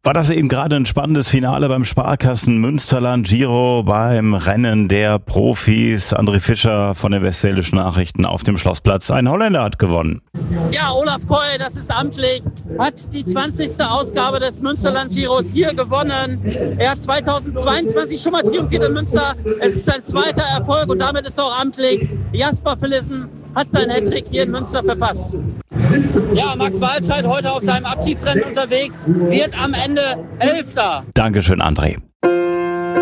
War das eben gerade ein spannendes Finale beim Sparkassen Münsterland Giro beim Rennen der Profis. André Fischer von den Westfälischen Nachrichten auf dem Schlossplatz. Ein Holländer hat gewonnen. Ja, Olaf Koy, das ist amtlich, hat die 20. Ausgabe des Münsterland Giros hier gewonnen. Er hat 2022 schon mal triumphiert in Münster. Es ist sein zweiter Erfolg und damit ist auch amtlich. Jasper Philissen hat seinen Hattrick hier in Münster verpasst. Ja, Max Walscheid heute auf seinem Abschiedsrennen unterwegs, wird am Ende 11. Dankeschön, André.